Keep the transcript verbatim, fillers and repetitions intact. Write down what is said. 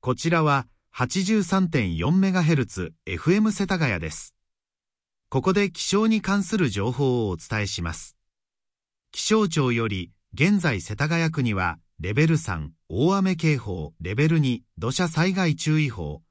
こちらは はちじゅうさんてんよんメガヘルツ エフエム 世田谷です。ここで気象に関する情報をお伝えします。気象庁より現在世田谷区にはレベルさん大雨警報、レベルに土砂災害注意報、